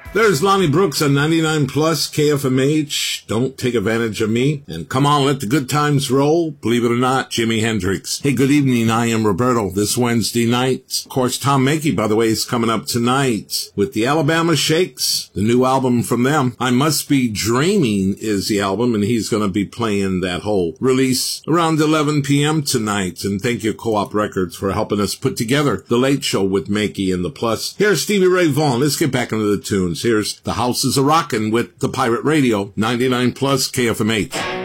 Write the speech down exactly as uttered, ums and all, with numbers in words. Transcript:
There's Lonnie Brooks on ninety-nine plus K F M H. Don't take advantage of me. And come on, let the good times roll. Believe it or not, Jimi Hendrix. Hey, good evening. I am Roberto. This Wednesday night, of course, Tom Mackey, by the way, is coming up tonight with the Alabama Shakes, the new album from them. I Must Be Dreaming is the album, and he's going to be playing that whole release around eleven p.m. tonight. And thank you, Co-op Records, for helping us put together the Late Show with Mackey and the Plus. Here's Stevie Ray Vaughan. Let's get back into the tunes. Here's The House is a Rockin' with the Pirate Radio, ninety-nine plus K F M H.